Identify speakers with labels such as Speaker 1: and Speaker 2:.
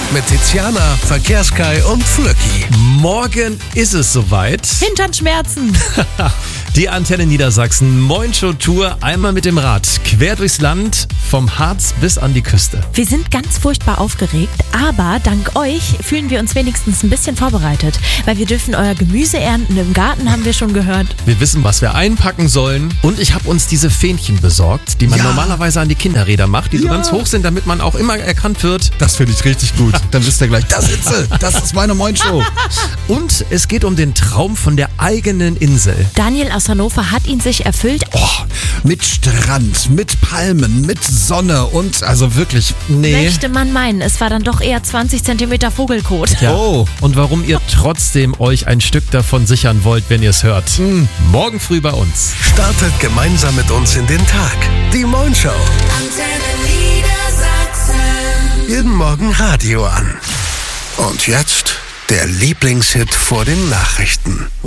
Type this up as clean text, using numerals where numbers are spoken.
Speaker 1: mit Tiziana, Verkehrskai und Flöcki.
Speaker 2: Morgen ist es soweit.
Speaker 3: Hinternschmerzen.
Speaker 2: Die Antenne Niedersachsen Moin-Show-Tour einmal mit dem Rad quer durchs Land, vom Harz bis an die Küste.
Speaker 3: Wir sind ganz furchtbar aufgeregt, aber dank euch fühlen wir uns wenigstens ein bisschen vorbereitet, weil wir dürfen euer Gemüse ernten im Garten, haben wir schon gehört.
Speaker 2: Wir wissen, was wir einpacken sollen, und ich habe uns diese Fähnchen besorgt, die man normalerweise an die Kinderräder macht, die so ganz hoch sind, damit man auch immer erkannt wird.
Speaker 4: Das finde ich richtig gut. Dann wisst ihr gleich, da sind sie. Das ist meine Moin-Show.
Speaker 2: Und es geht um den Traum von der eigenen Insel.
Speaker 3: Daniel aus Hannover hat ihn sich erfüllt.
Speaker 4: Mit Strand, mit Palmen, mit Sonne und also wirklich,
Speaker 3: Möchte man meinen, es war dann doch eher 20 cm Vogelkot.
Speaker 2: Ja.
Speaker 4: Oh.
Speaker 2: Und warum ihr trotzdem euch ein Stück davon sichern wollt, wenn ihr es hört. Morgen früh bei uns.
Speaker 1: Startet gemeinsam mit uns in den Tag. Die Moin-Show.
Speaker 5: Antenne Niedersachsen.
Speaker 1: Jeden Morgen Radio an. Und jetzt der Lieblingshit vor den Nachrichten.